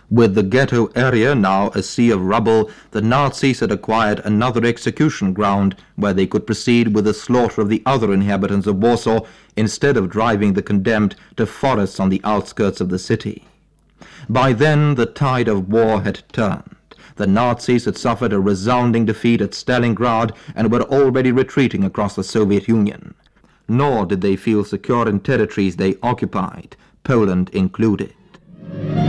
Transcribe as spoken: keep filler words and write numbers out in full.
With the ghetto area now a sea of rubble, the Nazis had acquired another execution ground where they could proceed with the slaughter of the other inhabitants of Warsaw instead of driving the condemned to forests on the outskirts of the city. By then the tide of war had turned. The Nazis had suffered a resounding defeat at Stalingrad and were already retreating across the Soviet Union. Nor did they feel secure in territories they occupied, Poland included.